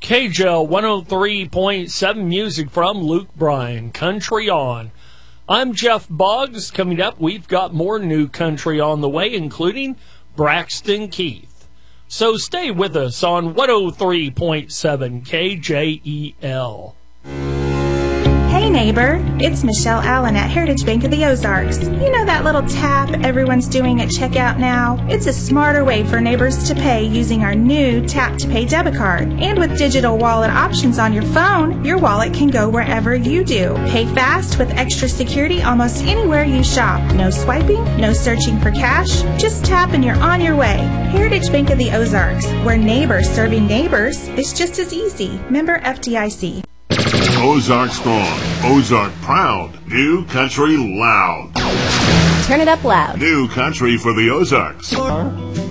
KJL 103.7 music from Luke Bryan, Country On. I'm Jeff Boggs. Coming up, we've got more new country on the way, including Braxton Keith. So stay with us on 103.7 KJEL. Hey neighbor, it's Michelle Allen at Heritage Bank of the Ozarks. You know that little tap everyone's doing at checkout now? It's a smarter way for neighbors to pay using our new Tap to Pay debit card. And with digital wallet options on your phone, your wallet can go wherever you do. Pay fast with extra security almost anywhere you shop. No swiping, no searching for cash. Just tap and you're on your way. Heritage Bank of the Ozarks, where neighbors serving neighbors is just as easy. Member FDIC. Ozark strong, Ozark proud, new country loud. Turn it up loud. New country for the Ozarks.